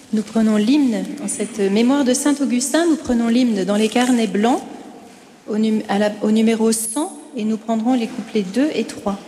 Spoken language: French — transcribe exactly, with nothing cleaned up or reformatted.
Nous prenons l'hymne, en cette mémoire de Saint Augustin, nous prenons l'hymne dans les carnets blancs au, num à la, au numéro cent et nous prendrons les couplets deux et trois.